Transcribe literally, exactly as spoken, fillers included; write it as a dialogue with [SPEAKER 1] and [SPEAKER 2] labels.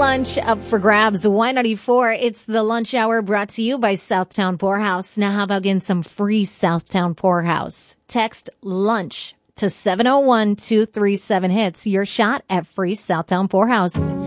[SPEAKER 1] lunch up for grabs. Y ninety-four. It's the lunch hour brought to you by Southtown Poorhouse. Now, how about getting some free Southtown Poorhouse? Text lunch to seven oh one, two three seven hits. Your shot at free Southtown Poorhouse.